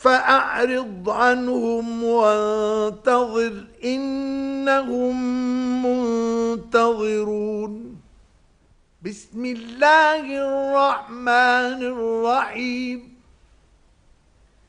فأعرض عنهم وانتظر إنهم منتظرون. بسم الله الرحمن الرحيم.